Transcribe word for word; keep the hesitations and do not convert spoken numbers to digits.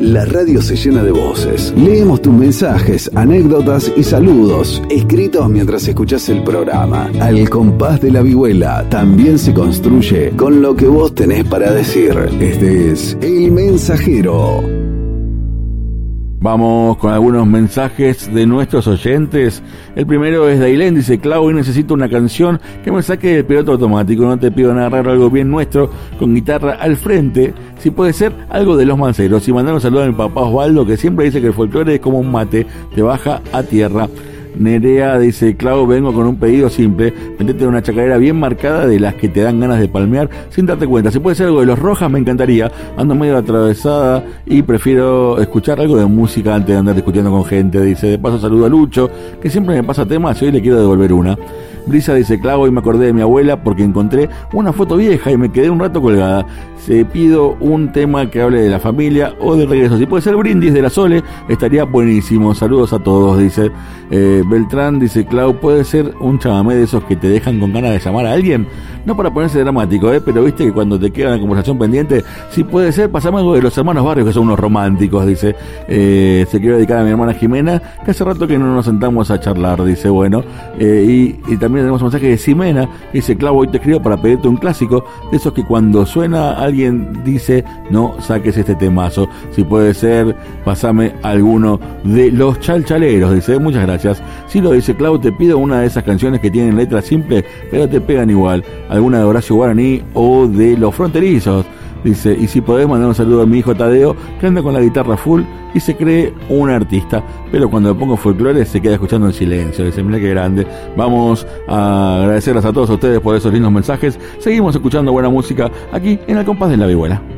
La radio se llena de voces. Leemos tus mensajes, anécdotas y saludos, escritos mientras escuchás el programa. Al compás de la vihuela también se construye con lo que vos tenés para decir. Este es El Mensajero. Vamos con algunos mensajes de nuestros oyentes. El primero es de Ailén, dice: Clau, hoy necesito una canción que me saque del piloto automático. No te pido nada raro, algo bien nuestro, con guitarra al frente. Si puede ser algo de Los Manceros. Y mandar un saludo a mi papá Osvaldo, que siempre dice que el folclore es como un mate, te baja a tierra. Nerea dice: Clau, vengo con un pedido simple, metete una chacarera bien marcada de las que te dan ganas de palmear sin darte cuenta. Si puede ser algo de Los Rojas, me encantaría. Ando medio atravesada y prefiero escuchar algo de música antes de andar discutiendo con gente. Dice: de paso saludo a Lucho, que siempre me pasa temas y hoy le quiero devolver una. Brisa dice: Clau, hoy me acordé de mi abuela porque encontré una foto vieja y me quedé un rato colgada. Se pido un tema que hable de la familia o de regreso. Si puede ser Brindis de la Sole, estaría buenísimo. Saludos a todos, dice. Eh, Beltrán dice: Clau, puede ser un chamamé de esos que te dejan con ganas de llamar a alguien. No para ponerse dramático, eh, pero viste que cuando te queda una conversación pendiente, si puede ser, pasame algo de Los Hermanos Barrios, que son unos románticos, dice. Eh, se quiere dedicar a mi hermana Jimena, que hace rato que no nos sentamos a charlar, dice. Bueno, eh, y, y también tenemos un mensaje de Ximena, que dice: Clau, hoy te escribo para pedirte un clásico, de esos que cuando suena alguien dice: no saques este temazo. Si puede ser, pasame alguno de Los Chalchaleros, dice. Muchas gracias. Si lo dice Clau, te pido una de esas canciones que tienen letras simples, pero te pegan igual. Alguna de Horacio Guaraní o de Los Fronterizos, dice. Y si podés, mandar un saludo a mi hijo Tadeo, que anda con la guitarra full y se cree un artista, pero cuando le pongo folclore se queda escuchando en silencio. Dice: mira qué grande. Vamos a agradecerles a todos ustedes por esos lindos mensajes. Seguimos escuchando buena música aquí en El Compás de la Vihuela.